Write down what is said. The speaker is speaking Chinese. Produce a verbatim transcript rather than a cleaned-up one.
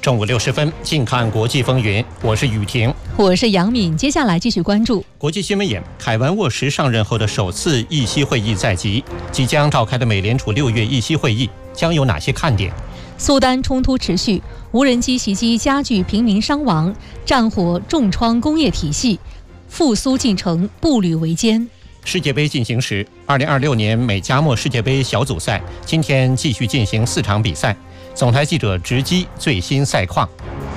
正午六十分，近看国际风云，我是雨婷， 我是杨敏。接下来继续关注国际新闻眼。凯文沃什上任后的首次议息会议在即，即将召开的美联储六月议息会议将有哪些看点？ 苏丹冲突持续，无人机袭击加剧平民伤亡，战火重创工业体系，复苏进程步履维艰。 世界杯进行时，二零二六年美加墨世界杯小组赛今天继续进行四场比赛。总台记者直击最新赛况。